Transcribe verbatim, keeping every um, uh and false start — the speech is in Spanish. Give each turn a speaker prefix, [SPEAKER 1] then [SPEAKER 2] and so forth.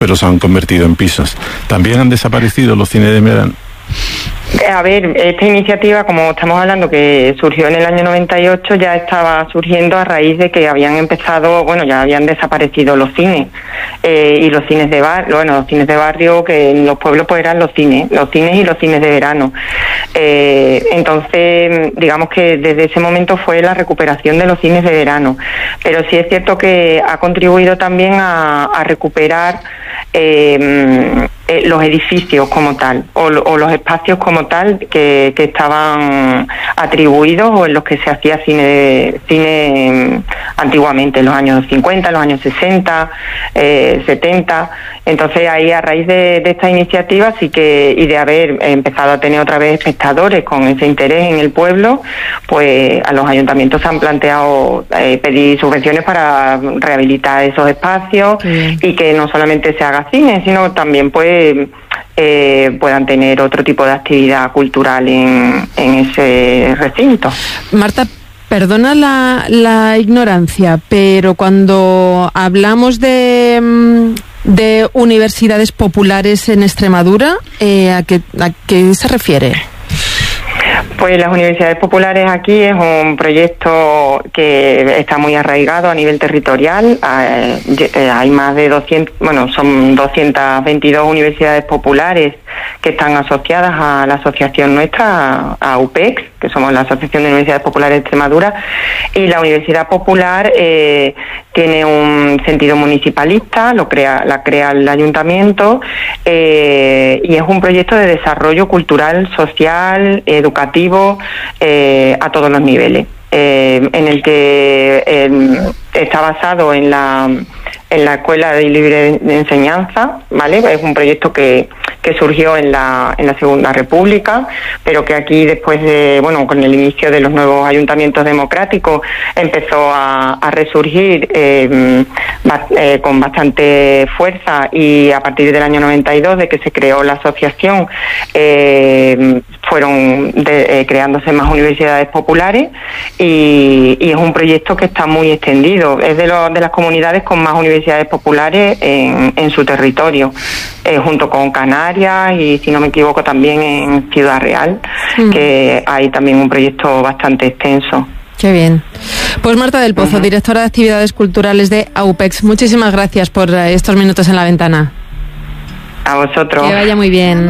[SPEAKER 1] pero se han convertido en pisos. También han desaparecido los cines de verano.
[SPEAKER 2] A ver, esta iniciativa, como estamos hablando, que surgió en el año noventa y ocho, ya estaba surgiendo a raíz de que habían empezado, bueno, ya habían desaparecido los cines, eh, y los cines de barrio, bueno, los cines de barrio, que en los pueblos pues eran los cines, los cines y los cines de verano. Eh, entonces, digamos que desde ese momento fue la recuperación de los cines de verano. Pero sí es cierto que ha contribuido también a, a recuperar eh, eh, los edificios como tal, o, o los espacios como tal que, que estaban atribuidos o en los que se hacía cine, cine antiguamente, en los años cincuenta, en los años sesenta, eh, setenta. Entonces ahí, a raíz de, de esta iniciativa, sí que, y de haber empezado a tener otra vez espectadores con ese interés en el pueblo, pues a los ayuntamientos se han planteado eh, pedir subvenciones para rehabilitar esos espacios, sí, y que no solamente se haga cine, sino también pues eh, puedan tener otro tipo de actividad cultural en, en ese recinto.
[SPEAKER 3] Marta, perdona la, la ignorancia, pero cuando hablamos de, de universidades populares en Extremadura, eh, ¿a qué, a qué se refiere?
[SPEAKER 2] Pues las universidades populares aquí es un proyecto que está muy arraigado a nivel territorial. Hay más de doscientos, bueno, son doscientas veintidós universidades populares que están asociadas a la asociación nuestra, a U P E X, que somos la Asociación de Universidades Populares de Extremadura, y la Universidad Popular eh, tiene un sentido municipalista, lo crea, la crea el ayuntamiento, eh, y es un proyecto de desarrollo cultural, social, educativo, eh, a todos los niveles, eh, en el que eh, está basado en la en la Escuela de Libre de Enseñanza, ¿vale? Es un proyecto que que surgió en la en la Segunda República, pero que aquí, después de, bueno, con el inicio de los nuevos ayuntamientos democráticos, empezó a, a resurgir eh, ba, eh, con bastante fuerza, y a partir del año noventa y dos, de que se creó la asociación, eh, fueron de, eh, creándose más universidades populares, y, y es un proyecto que está muy extendido. Es de, lo, de las comunidades con más universidades populares en, en su territorio, eh, junto con Canarias y, si no me equivoco, también en Ciudad Real, mm. que hay también un proyecto bastante extenso.
[SPEAKER 3] Qué bien. Pues Marta del Pozo, uh-huh. directora de Actividades Culturales de A U P E X, muchísimas gracias por estos minutos en La Ventana.
[SPEAKER 2] A vosotros.
[SPEAKER 3] Que vaya muy bien.